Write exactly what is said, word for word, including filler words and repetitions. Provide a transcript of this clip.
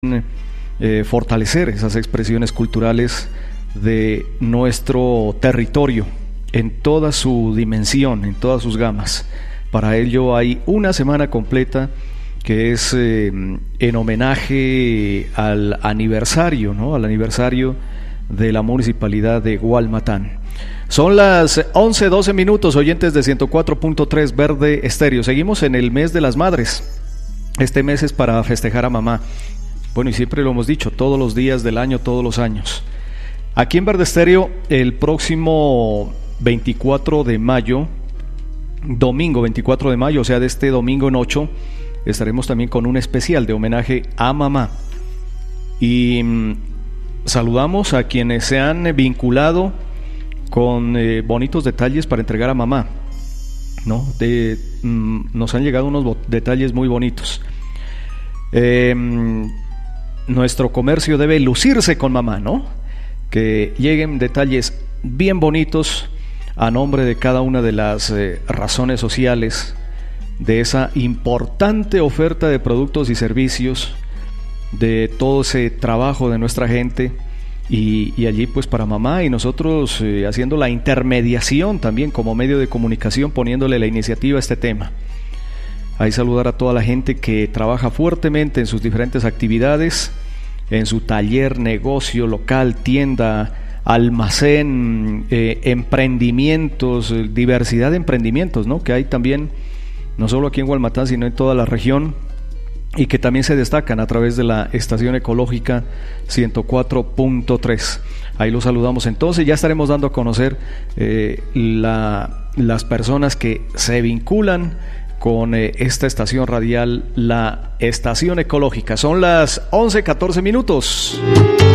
Eh, fortalecer esas expresiones culturales de nuestro territorio en toda su dimensión, en todas sus gamas. Para ello hay una semana completa que es eh, en homenaje al aniversario, ¿no? Al aniversario de la municipalidad de Gualmatán. Son las once doce minutos, oyentes de ciento cuatro punto tres Verde Estéreo. Seguimos en el mes de las madres. Este mes es para festejar a mamá. Bueno, y siempre lo hemos dicho, todos los días del año, todos los años. Aquí en Verde Estéreo, el próximo veinticuatro de mayo, domingo veinticuatro de mayo, o sea, de este domingo en ocho, estaremos también con un especial de homenaje a mamá. Y mmm, saludamos a quienes se han vinculado con eh, bonitos detalles para entregar a mamá, ¿no? De, mmm, nos han llegado unos bo- detalles muy bonitos. Eh, Nuestro comercio debe lucirse con mamá, ¿no? Que lleguen detalles bien bonitos a nombre de cada una de las eh, razones sociales de esa importante oferta de productos y servicios, de todo ese trabajo de nuestra gente y, y allí pues para mamá y nosotros eh, haciendo la intermediación también como medio de comunicación, poniéndole la iniciativa a este tema. Ahí saludar a toda la gente que trabaja fuertemente en sus diferentes actividades, en su taller, negocio, local, tienda, almacén, eh, emprendimientos, diversidad de emprendimientos, ¿no? Que hay también, no solo aquí en Gualmatán, sino en toda la región, y que también se destacan a través de la estación ecológica ciento cuatro punto tres. Ahí los saludamos entonces, ya estaremos dando a conocer eh, la, las personas que se vinculan con eh, esta estación radial, la estación ecológica. Son las once catorce minutos.